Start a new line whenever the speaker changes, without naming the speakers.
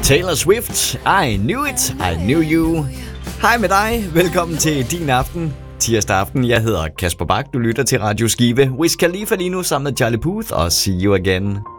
Taylor Swift, I Knew It, I Knew You. Hej med dig, velkommen til din aften, tirsdag aften. Jeg hedder Kasper Bak, du lytter til Radio Skive. Wiz Khalifa lige nu sammen med Charlie Puth og See You Again.